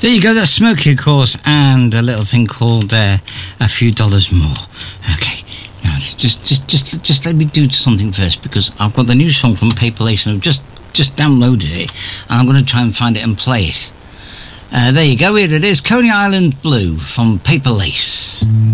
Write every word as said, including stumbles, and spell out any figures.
There you go, that's Smokey, of course, and a little thing called uh, A Few Dollars More. Okay, now just, just, just, just let me do something first, because I've got the new song from Paper Lace, and I've just, just downloaded it, and I'm going to try and find it and play it. Uh, there you go, here it is, Coney Island Blue from Paper Lace.